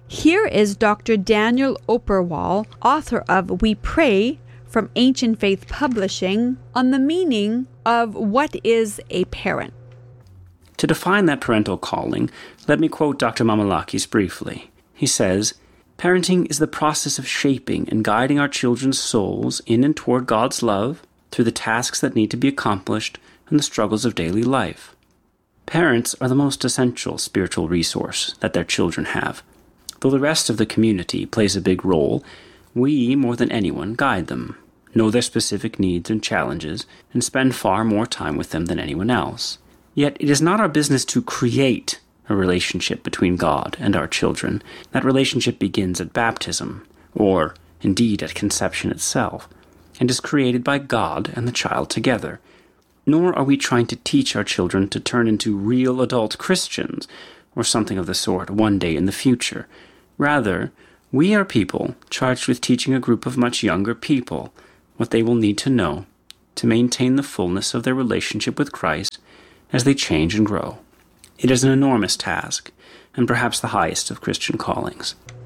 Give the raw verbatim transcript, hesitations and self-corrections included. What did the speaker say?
Here is Doctor Daniel Operwall, author of We Pray from Ancient Faith Publishing, on the meaning of what is a parent. To define that parental calling, let me quote Doctor Mamalakis briefly. He says, "Parenting is the process of shaping and guiding our children's souls in and toward God's love through the tasks that need to be accomplished and the struggles of daily life. Parents are the most essential spiritual resource that their children have. Though the rest of the community plays a big role, we, more than anyone, guide them, know their specific needs and challenges, and spend far more time with them than anyone else. Yet it is not our business to create a relationship between God and our children. That relationship begins at baptism, or indeed at conception itself, and is created by God and the child together. Nor are we trying to teach our children to turn into real adult Christians, or something of the sort, one day in the future. Rather, we are people charged with teaching a group of much younger people what they will need to know to maintain the fullness of their relationship with Christ as they change and grow. It is an enormous task, and perhaps the highest of Christian callings."